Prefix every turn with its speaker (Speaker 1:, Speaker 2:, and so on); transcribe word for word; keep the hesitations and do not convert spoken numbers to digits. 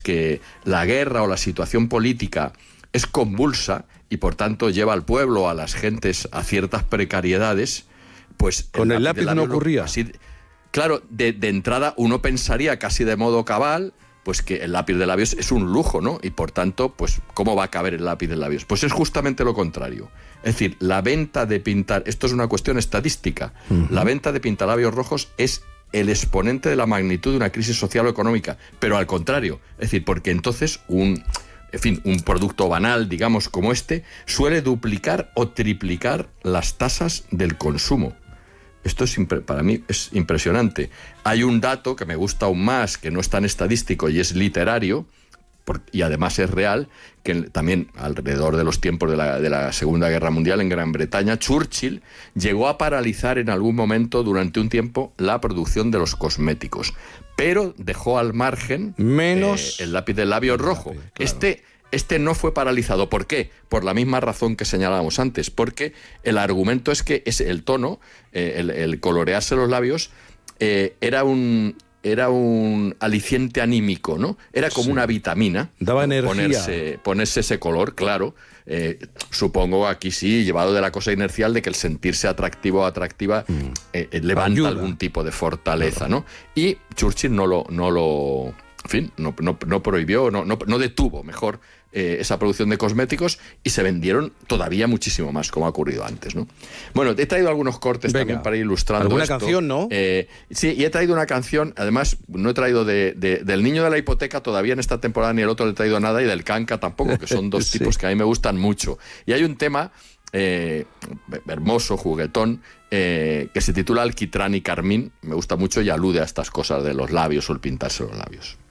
Speaker 1: que la guerra o la situación política es convulsa y por tanto lleva al pueblo, a las gentes, a ciertas precariedades, pues...
Speaker 2: Con el lápiz, el lápiz no ocurría.
Speaker 1: Así, claro, de, de entrada uno pensaría casi de modo cabal, pues que el lápiz de labios es un lujo, ¿no? Y por tanto, pues, ¿cómo va a caber el lápiz de labios? Pues es justamente lo contrario. Es decir, la venta de pintar... Esto es una cuestión estadística. Uh-huh. La venta de pintalabios rojos es el exponente de la magnitud de una crisis social o económica, pero al contrario. Es decir, porque entonces un... En fin, un producto banal, digamos, como este, suele duplicar o triplicar las tasas del consumo. Esto es para mí es impresionante. Hay un dato que me gusta aún más, que no es tan estadístico y es literario, por, y además es real, que también alrededor de los tiempos de la, de la Segunda Guerra Mundial en Gran Bretaña, Churchill llegó a paralizar en algún momento durante un tiempo la producción de los cosméticos, pero dejó al margen
Speaker 2: menos
Speaker 1: eh, el lápiz de labio rojo. Lápiz, claro. Este... Este no fue paralizado. ¿Por qué? Por la misma razón que señalábamos antes, porque el argumento es que es el tono, eh, el, el colorearse los labios, eh, era un era un aliciente anímico, ¿no? Era como sí. una vitamina.
Speaker 2: Daba
Speaker 1: ¿no?
Speaker 2: energía.
Speaker 1: Ponerse, ponerse ese color, claro. Eh, supongo aquí sí, llevado de la cosa inercial de que el sentirse atractivo o atractiva mm. eh, eh, levanta Ayuda. algún tipo de fortaleza, claro. ¿no? Y Churchill no lo... No lo En fin, no, no, no prohibió, no, no, no detuvo, mejor, eh, esa producción de cosméticos y se vendieron todavía muchísimo más, como ha ocurrido antes, ¿no? Bueno, he traído algunos cortes Venga. también para ir ilustrando
Speaker 2: ¿Alguna
Speaker 1: esto.
Speaker 2: canción, no?
Speaker 1: Eh, sí, y he traído una canción, además, no he traído de, de, del Niño de la Hipoteca todavía en esta temporada, ni el otro le he traído nada, y del Canca tampoco, que son dos sí. tipos que a mí me gustan mucho. Y hay un tema... Eh, hermoso, juguetón, eh, que se titula Alquitrán y Carmín, me gusta mucho y alude a estas cosas de los labios o el pintarse los labios.